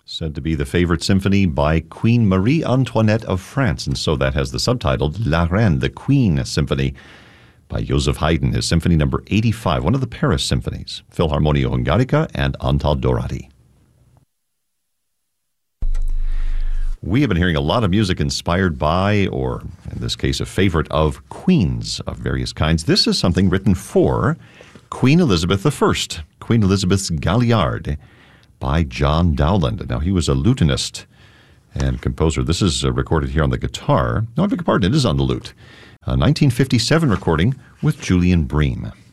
Said to be the favorite symphony by Queen Marie Antoinette of France, and so that has the subtitle La Reine, the Queen Symphony by Joseph Haydn, his Symphony number 85, one of the Paris symphonies, Philharmonia Hungarica and Antal Dorati. We have been hearing a lot of music inspired by, or in this case, a favorite of, queens of various kinds. This is something written for Queen Elizabeth I, Queen Elizabeth's Galliard, by John Dowland. Now, he was a lutenist and composer. This is recorded here on the guitar. No, I beg your pardon, it is on the lute. A 1957 recording with Julian Bream.